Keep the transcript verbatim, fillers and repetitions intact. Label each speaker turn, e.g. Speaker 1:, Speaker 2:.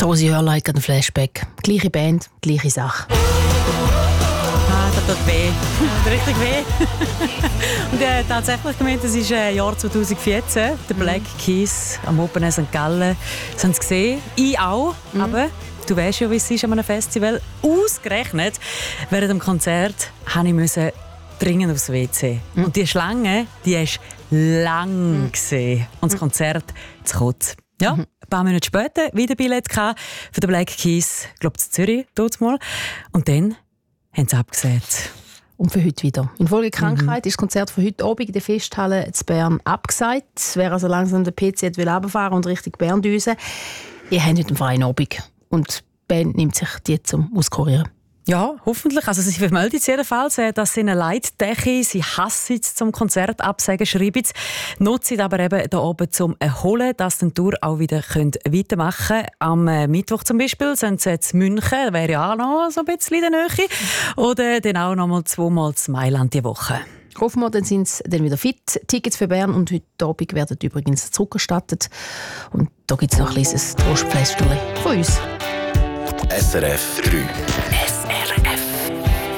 Speaker 1: Josie Hörlein hat einen Flashback. Gleiche Band, gleiche Sache.
Speaker 2: Ah, das tut weh. Richtig weh. Und äh, tatsächlich gemeint, das ist äh, Jahr zwanzig vierzehn. Der Black Keys am Open Air Sankt Gallen. Das haben sie gesehen. Ich auch. Mhm. Aber du weißt ja, wie es ist an einem Festival. Ausgerechnet während dem Konzert musste ich dringend aufs W C. Mhm. Und die Schlange, die hast du lang gesehen. Und das Konzert zu kurz. Ja, mhm. Ein paar Minuten später wieder Billett für den Black Keys, ich glaube in Zürich, dort mal. Und dann haben sie abgesagt.
Speaker 1: Und für heute wieder. Infolge Krankheit mhm. ist das Konzert von heute Abend in der Festhalle in Bern abgesagt. Wer also langsam den P C will runterfahren und Richtung Bern düsen, ihr habt heute einen freien Abend. Und die Band nimmt sich die zum Auskurieren.
Speaker 2: Ja, hoffentlich. Also sie vermeldet jedenfalls, dass sie eine Leitdecke, sie hassen es zum Konzert absagen, schreiben sie, nutzen aber eben hier oben zum Erholen, dass sie die Tour auch wieder weitermachen können. Am Mittwoch zum Beispiel sind sie jetzt in München, wäre ja auch noch so ein bisschen in der Nähe. Oder dann auch noch mal zweimal in Mailand diese Woche.
Speaker 1: Hoffen wir, dann sind sie dann wieder fit. Tickets für Bern und heute Abend werden übrigens zurückerstattet. Und da gibt es noch ein kleines Trostpflästerchen von uns.
Speaker 3: S R F drei